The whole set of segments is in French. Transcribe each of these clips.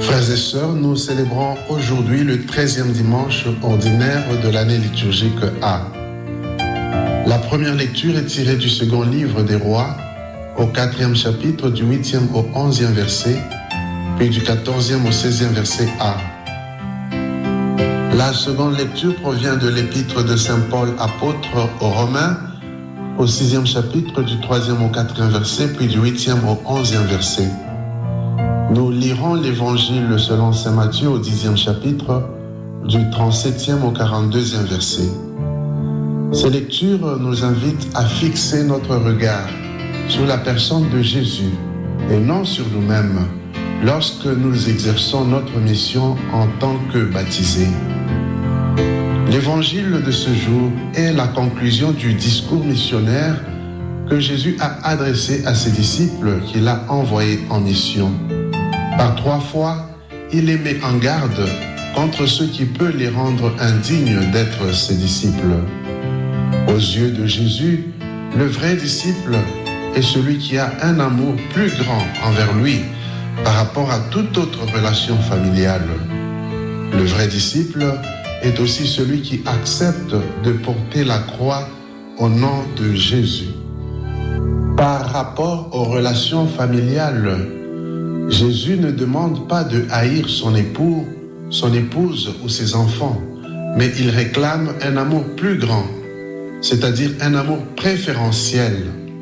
Frères et sœurs, nous célébrons aujourd'hui le 13e dimanche ordinaire de l'année liturgique A. La première lecture est tirée du second livre des Rois, au 4e chapitre, du 8e au 11e verset, puis du 14e au 16e verset A. La seconde lecture provient de l'épître de Saint Paul, apôtre aux Romains, au 6e chapitre, du 3e au 4e verset, puis du 8e au 11e verset. Nous lirons l'évangile selon saint Matthieu au 10e chapitre, du 37e au 42e verset. Ces lectures nous invitent à fixer notre regard sur la personne de Jésus et non sur nous-mêmes lorsque nous exerçons notre mission en tant que baptisés. L'évangile de ce jour est la conclusion du discours missionnaire que Jésus a adressé à ses disciples qu'il a envoyés en mission. Par 3 fois, il les met en garde contre ce qui peut les rendre indignes d'être ses disciples. Aux yeux de Jésus, le vrai disciple est celui qui a un amour plus grand envers lui par rapport à toute autre relation familiale. Le vrai disciple est aussi celui qui accepte de porter la croix au nom de Jésus. Par rapport aux relations familiales, Jésus ne demande pas de haïr son époux, son épouse ou ses enfants, mais il réclame un amour plus grand, c'est-à-dire un amour préférentiel.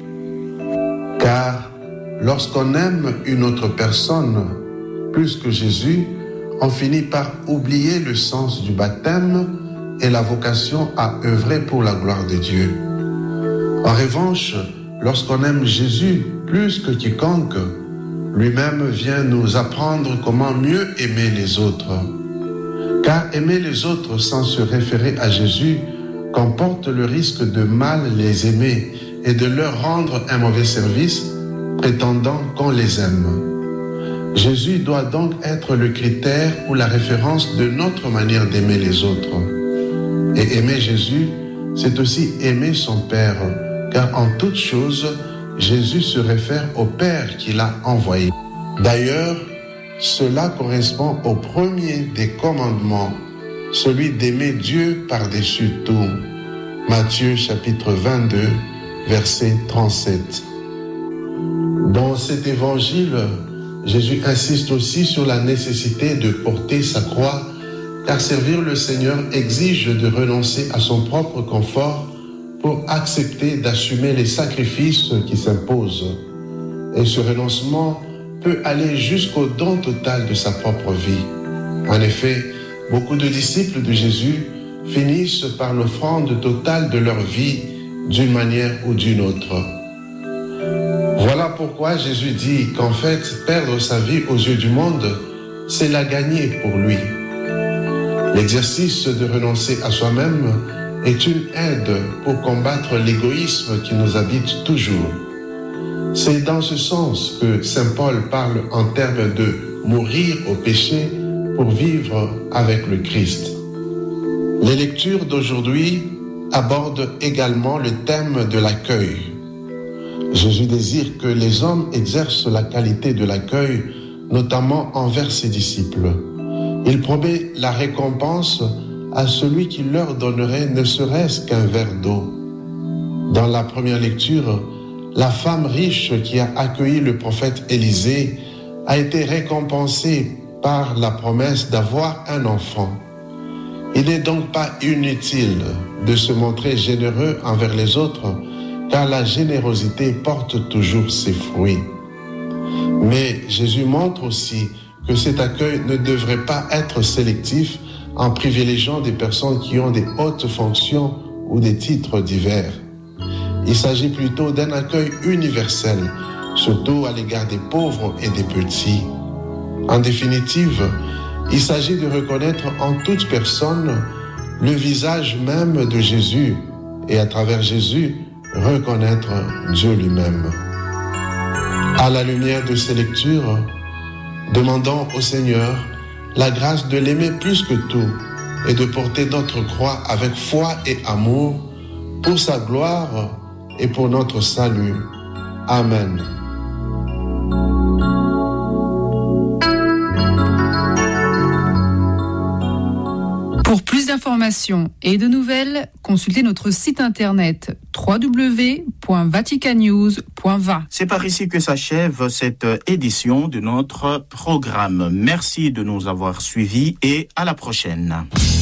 Car lorsqu'on aime une autre personne plus que Jésus, on finit par oublier le sens du baptême et la vocation à œuvrer pour la gloire de Dieu. En revanche, lorsqu'on aime Jésus plus que quiconque, lui-même vient nous apprendre comment mieux aimer les autres. Car aimer les autres sans se référer à Jésus comporte le risque de mal les aimer et de leur rendre un mauvais service, prétendant qu'on les aime. Jésus doit donc être le critère ou la référence de notre manière d'aimer les autres. Et aimer Jésus, c'est aussi aimer son Père, car en toute chose, Jésus se réfère au Père qu'il a envoyé. D'ailleurs, cela correspond au premier des commandements, celui d'aimer Dieu par-dessus tout. Matthieu chapitre 22, verset 37. Dans cet évangile, Jésus insiste aussi sur la nécessité de porter sa croix, car servir le Seigneur exige de renoncer à son propre confort pour accepter d'assumer les sacrifices qui s'imposent. Et ce renoncement peut aller jusqu'au don total de sa propre vie. En effet, beaucoup de disciples de Jésus finissent par l'offrande totale de leur vie d'une manière ou d'une autre. Voilà pourquoi Jésus dit qu'en fait, perdre sa vie aux yeux du monde, c'est la gagner pour lui. L'exercice de renoncer à soi-même est une aide pour combattre l'égoïsme qui nous habite toujours. C'est dans ce sens que saint Paul parle en termes de mourir au péché pour vivre avec le Christ. Les lectures d'aujourd'hui abordent également le thème de l'accueil. Jésus désire que les hommes exercent la qualité de l'accueil, notamment envers ses disciples. Il promet la récompense à celui qui leur donnerait ne serait-ce qu'un verre d'eau. Dans la première lecture, la femme riche qui a accueilli le prophète Élisée a été récompensée par la promesse d'avoir un enfant. Il n'est donc pas inutile de se montrer généreux envers les autres, car la générosité porte toujours ses fruits. Mais Jésus montre aussi que cet accueil ne devrait pas être sélectif en privilégiant des personnes qui ont des hautes fonctions ou des titres divers. Il s'agit plutôt d'un accueil universel, surtout à l'égard des pauvres et des petits. En définitive, il s'agit de reconnaître en toute personne le visage même de Jésus et à travers Jésus, reconnaître Dieu lui-même. À la lumière de ces lectures, demandons au Seigneur la grâce de l'aimer plus que tout et de porter notre croix avec foi et amour pour sa gloire et pour notre salut. Amen. Pour plus d'informations et de nouvelles, consultez notre site internet www.vaticannews.va. C'est par ici que s'achève cette édition de notre programme. Merci de nous avoir suivis et à la prochaine.